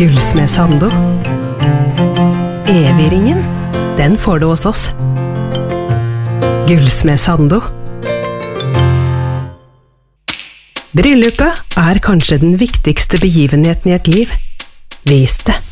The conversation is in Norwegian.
Gullsmed Sando. Evigringen, den får du hos oss. Gullsmed Sando. Bryllupet er kanskje den viktigste begivenheten i et liv. Vis det.